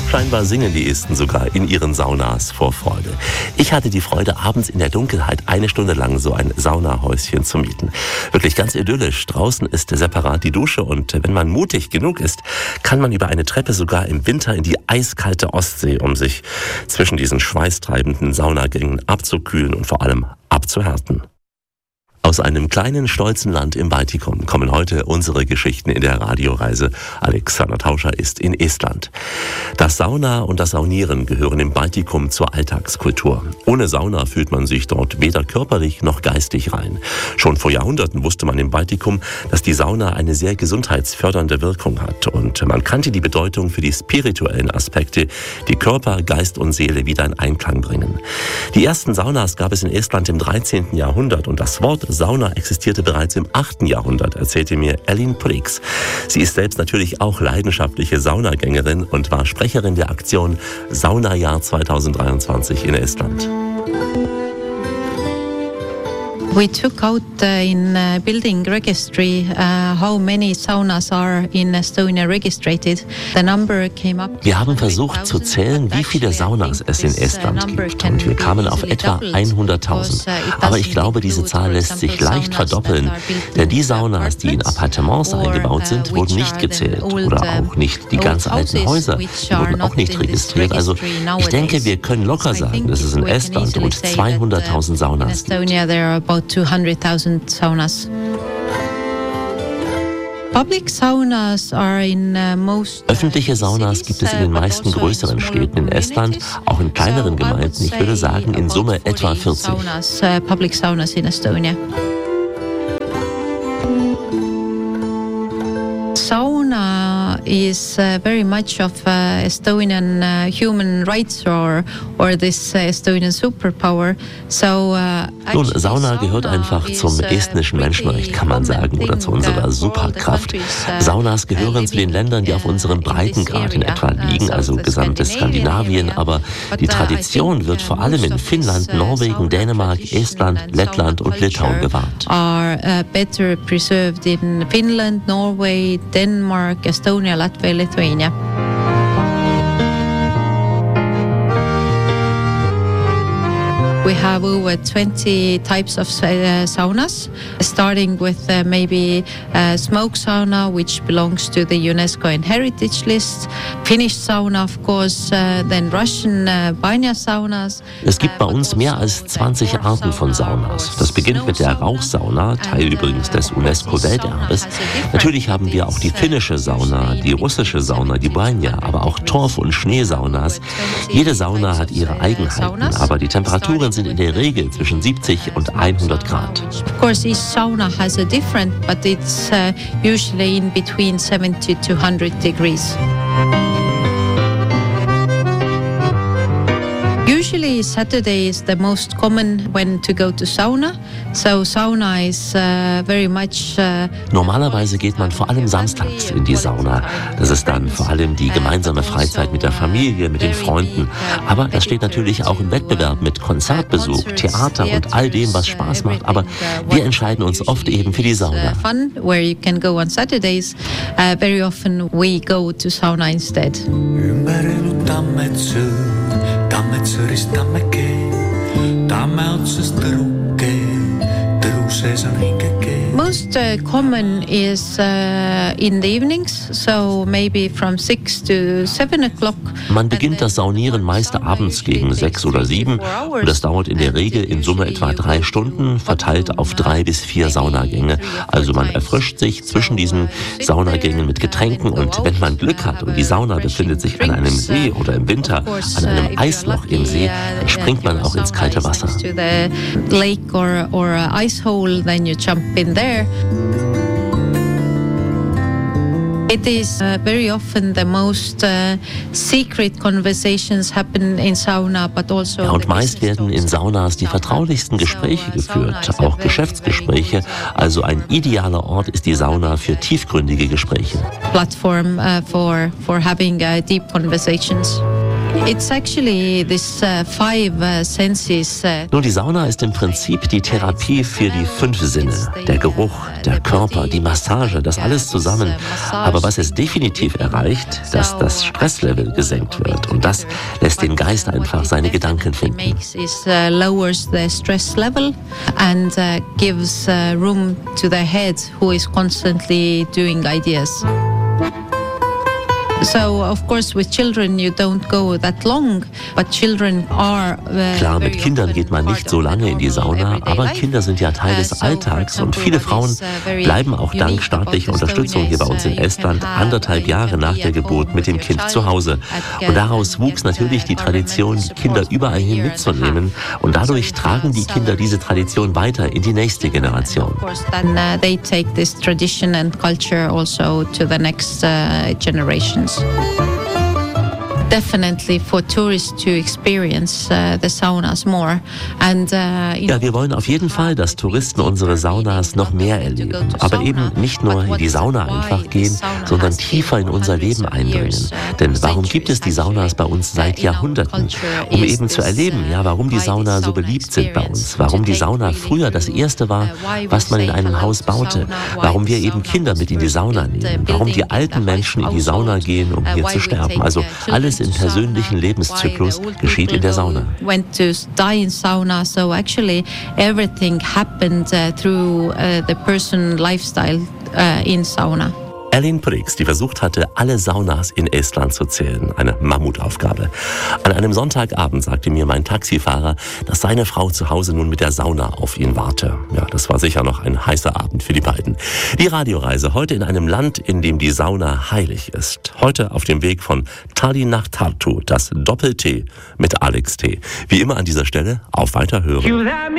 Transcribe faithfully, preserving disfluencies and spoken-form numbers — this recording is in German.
Scheinbar singen die Esten sogar in ihren Saunas vor Freude. Ich hatte die Freude, abends in der Dunkelheit eine Stunde lang so ein Saunahäuschen zu mieten. Wirklich ganz idyllisch. Draußen ist separat die Dusche und wenn man mutig genug ist, kann man über eine Treppe sogar im Winter in die eiskalte Ostsee, um sich zwischen diesen schweißtreibenden Saunagängen abzukühlen und vor allem abzuhärten. Aus einem kleinen, stolzen Land im Baltikum kommen heute unsere Geschichten in der Radioreise. Alexander Tauscher ist in Estland. Das Sauna und das Saunieren gehören im Baltikum zur Alltagskultur. Ohne Sauna fühlt man sich dort weder körperlich noch geistig rein. Schon vor Jahrhunderten wusste man im Baltikum, dass die Sauna eine sehr gesundheitsfördernde Wirkung hat. Und man kannte die Bedeutung für die spirituellen Aspekte, die Körper, Geist und Seele wieder in Einklang bringen. Die ersten Saunas gab es in Estland im dreizehnten Jahrhundert und das Wort Sauna existierte bereits im achten Jahrhundert, erzählte mir Elin Prix. Sie ist selbst natürlich auch leidenschaftliche Saunagängerin und war Sprecherin der Aktion Saunajahr zweitausenddreiundzwanzig in Estland. We took out uh, in uh, building registry uh, how many saunas are in Estonia registered. The number came up. Wir haben versucht zu zählen, wie viele Saunas es in Estland gibt und wir kamen auf etwa hunderttausend. Aber ich glaube, diese Zahl lässt sich leicht verdoppeln, denn die Saunas, die in Appartements eingebaut sind, wurden nicht gezählt oder auch nicht die ganz alten Häuser, die wurden auch nicht registriert. Also ich denke, wir können locker sagen, dass es in Estland rund zweihunderttausend Saunas gibt. two hundred thousand saunas. Public saunas are in uh, most Öffentliche Saunas gibt es in den meisten größeren Städten in Estland, auch in kleineren Gemeinden. Ich würde sagen, in Summe etwa vierzig. Saunas, uh, public saunas in Estonia. Sauna is uh, very much of uh, Estonian uh, human rights or or this uh, Estonian superpower. So uh, Nun, Sauna gehört einfach zum estnischen Menschenrecht, kann man sagen, oder zu unserer Superkraft. Saunas gehören zu den Ländern, die auf unserem Breitengrad in etwa liegen, also gesamtes Skandinavien. Aber die Tradition wird vor allem in Finnland, Norwegen, Dänemark, Estland, Lettland und Litauen gewahrt. Are uh, better preserved in Finland, Norway, Denmark, Estonia, Latvia, Lithuania. We have over twenty types of uh, saunas, starting with uh, maybe uh, smoke sauna, which belongs to the UNESCO in heritage list, Finnish sauna, of course, uh, then Russian uh, banya saunas. Es gibt bei uns mehr als zwanzig Arten von Saunas. Das beginnt mit der Rauchsauna, Teil übrigens des UNESCO-Welterbes. Natürlich haben wir auch die finnische Sauna, die russische Sauna, die Banya, aber auch Torf- und Schneesaunas. Jede Sauna hat ihre Eigenheiten, aber die Temperaturen sind in der Regel zwischen siebzig und hundert Grad. Of course, each sauna has a different, but it's uh, usually in between seventy to one hundred degrees. Usually Saturday is the most common when to go to sauna. So sauna is uh, very much uh, Normalerweise geht man vor allem samstags in die Sauna. Das ist dann vor allem die gemeinsame Freizeit mit der Familie, mit den Freunden. Aber das steht natürlich auch im Wettbewerb mit Konzertbesuch, Theater und all dem, was Spaß macht. Aber wir entscheiden uns oft eben für die Sauna. Fun where you can go on Saturdays. Uh, very often we go to sauna instead. Tammet sõrist tammeke, tamme otsast tõruke, tõru sees on hingeke. Most uh, common is uh, in the evenings, so maybe from six to seven o'clock. Man beginnt das Saunieren meist abends gegen sechs oder sieben und das dauert in der Regel in Summe etwa drei Stunden, verteilt auf drei bis vier Saunagänge. Also man erfrischt sich zwischen diesen Saunagängen mit Getränken und wenn man Glück hat und die Sauna befindet sich an einem See oder im Winter an einem Eisloch im See, dann springt man auch ins kalte Wasser. Lake or or ice hole, then you jump in there. It is uh, very often the most uh, secret conversations happen in sauna, but also. Ja, und meist werden in Saunas die vertraulichsten Gespräche geführt, auch Geschäftsgespräche. Also ein idealer Ort ist die Sauna für tiefgründige Gespräche. Platform uh, for for having uh, deep conversations. It's actually this uh, five uh, senses. Uh, Nun, die Sauna ist im Prinzip die Therapie für die fünf Sinne. Der Geruch, der Körper, die Massage, das alles zusammen. Aber was es definitiv erreicht, dass das Stresslevel gesenkt wird. Und das lässt den Geist einfach seine Gedanken finden. It uh, lowers the stress level and uh, gives uh, room to the head, who is constantly doing ideas. So, of course, with children you don't go that long, but children are uh, Klar, mit Kindern geht man nicht so lange in die Sauna, aber Kinder sind ja Teil des Alltags und viele Frauen bleiben auch dank staatlicher Unterstützung hier bei uns in Estland anderthalb Jahre nach der Geburt mit dem Kind zu Hause. Und daraus wuchs natürlich die Tradition, die Kinder überall hin mitzunehmen, und dadurch tragen die Kinder diese Tradition weiter in die nächste Generation. Then uh, they take this tradition and culture also to the next uh, generations. Definitely for tourists to experience uh, the saunas more. And, uh, ja, wir wollen auf jeden Fall, dass Touristen unsere Saunas noch mehr erleben. Aber eben nicht nur in die Sauna einfach gehen, sondern tiefer in unser Leben eindringen. Denn warum gibt es die Saunas bei uns seit Jahrhunderten? Um eben zu erleben, ja, warum die Sauna so beliebt sind bei uns. Warum die Sauna früher das Erste war, was man in einem Haus baute. Warum wir eben Kinder mit in die Sauna nehmen. Warum die alten Menschen in die Sauna gehen, um hier zu sterben. Also alles im persönlichen Lebenszyklus geschieht in der Sauna. Went to die in sauna, so actually everything happened uh, through uh, the person lifestyle uh, in sauna. Elin Prix, die versucht hatte, alle Saunas in Estland zu zählen. Eine Mammutaufgabe. An einem Sonntagabend sagte mir mein Taxifahrer, dass seine Frau zu Hause nun mit der Sauna auf ihn warte. Ja, das war sicher noch ein heißer Abend für die beiden. Die Radioreise heute in einem Land, in dem die Sauna heilig ist. Heute auf dem Weg von Tallinn nach Tartu, das Doppel-T mit Alex T. Wie immer an dieser Stelle auf Weiterhören.